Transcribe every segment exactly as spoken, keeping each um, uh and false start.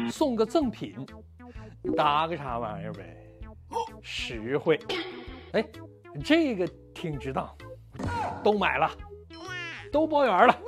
送个赠品，搭个啥玩意儿呗，实惠。哎，这个挺值当，都买了，都包圆了。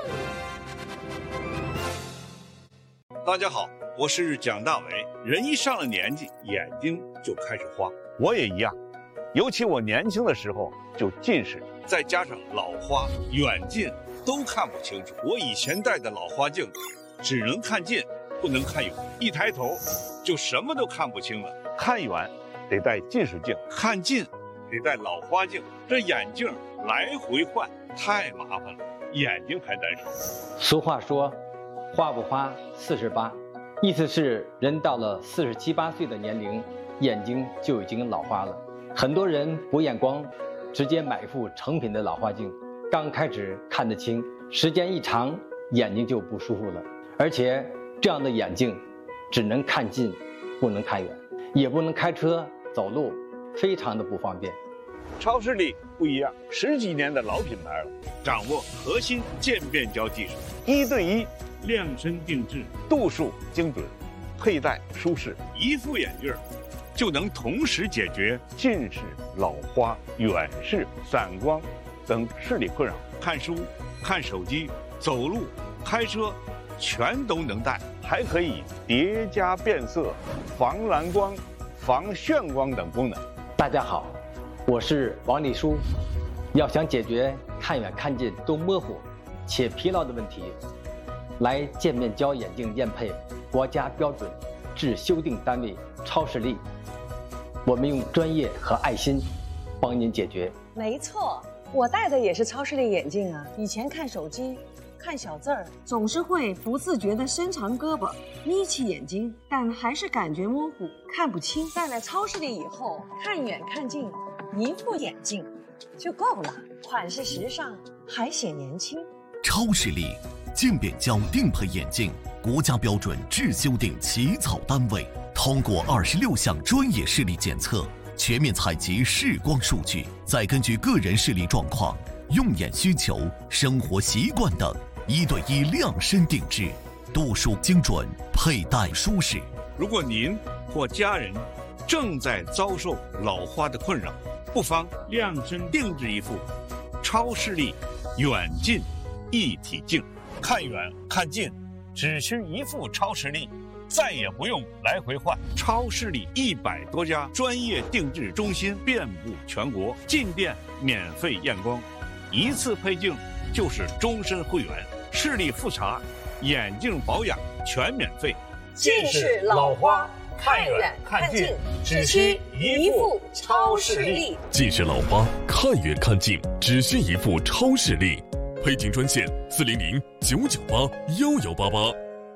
大家好，我是蒋大为。人一上了年纪，眼睛就开始花，我也一样。尤其我年轻的时候就近视，再加上老花，远近都看不清楚。我以前戴的老花镜只能看近，不能看远，一抬头就什么都看不清了。看远得戴近视镜，看近得戴老花镜，这眼镜来回换太麻烦了，眼睛还难受。 俗话说，花不花四十八，意思是人到了四十七八岁的年龄，眼睛就已经老花了。很多人博眼光，直接买副成品的老花镜，刚开始看得清，时间一长，眼睛就不舒服了。而且这样的眼镜只能看近，不能看远，也不能开车走路，非常的不方便。 超视力不一样，十几年的老品牌了，掌握核心渐变焦技术，一对一量身定制，度数精准，佩戴舒适，一副眼镜就能同时解决近视、老花、远视、散光等视力困扰。看书、看手机、走路、开车，全都能戴，还可以叠加变色、防蓝光、防眩光等功能。 大家好，我是王立书。要想解决看远看近都模糊且疲劳的问题，来渐变焦眼镜验配国家标准制修订单位超视力，我们用专业和爱心帮您解决。 没错，我戴的也是超视力眼镜啊。以前看手机看小字儿，总是会不自觉地伸长胳膊眯起眼睛，但还是感觉模糊，看不清。戴了超视力以后，看远看近一副眼镜就够了，款式时尚还显年轻。 超视力渐变焦定配眼镜，国家标准制修订起草单位，通过二十六项专业视力检测，全面采集视光数据，再根据个人视力状况、用眼需求、生活习惯等，一对一量身定制，度数精准，佩戴舒适。 如果您或家人正在遭受老花的困扰，不妨量身定制一副超视力远近一体镜，看远看近只需一副超视力，再也不用来回换。超视力一百多家专业定制中心遍布全国，进店免费验光，一次配镜就是终身会员，视力复查、眼镜保养全免费。 近视老花看远看近只需一副超视力。 近视老花看远看近只需一副超视力，配镜专线四零零九九八幺幺八八。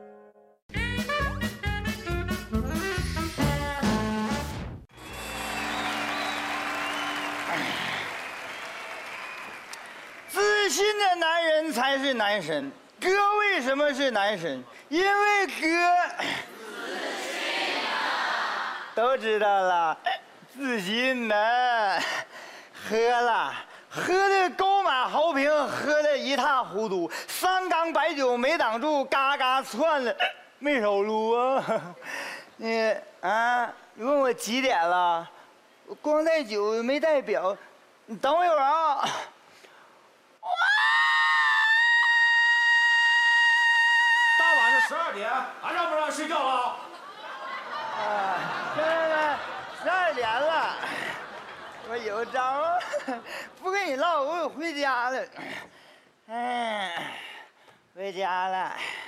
自信的男人才是男神。哥为什么是男神？因为哥都知道了，自信呢，喝了，喝的高满豪平，喝的一塌糊涂，三缸白酒没挡住，嘎嘎窜了，没守路啊！你啊，你问我几点了？我光带酒没带表，你等我一会儿啊。 大晚上十二点，还让不让睡觉了？ 啊，来来来，十二点了，我有招，不跟你唠，我回家了。哎，回家了。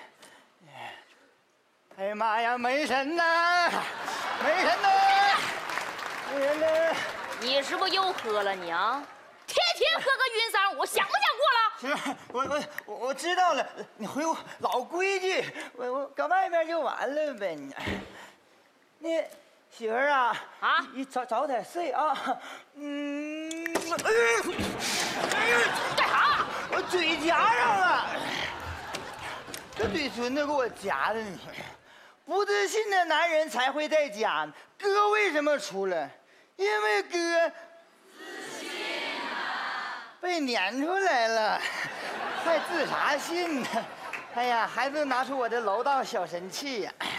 哎呀妈呀，门神呐，门神呐，门神呐！ 你是不是又喝了你啊？天天喝个晕三，我想不想过了？ 是，我我我我知道了，你回我老规矩，我我搁外面就完了呗。你，那媳妇儿啊， 啊， 你早早点睡啊。嗯，哎呀，干啥？ 我嘴夹上了，这嘴唇子给我夹的你。不自信的男人才会在家。哥为什么出来？因为哥自信啊，被撵出来了，还自啥信呢？哎呀，还不拿出我的楼道小神器呀、啊！